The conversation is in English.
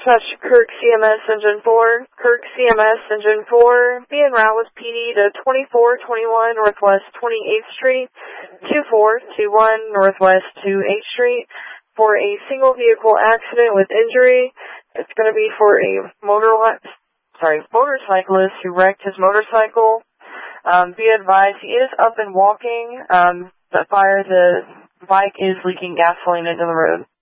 Dispatch Kirk CMS Engine 4. Kirk CMS Engine 4. Be en route with PD to 2421 Northwest 28th Street, 2421 Northwest 28th Street for a single vehicle accident with injury. It's going to be for a motorcyclist who wrecked his motorcycle. Be advised, he is up and walking. The bike is leaking gasoline into the road.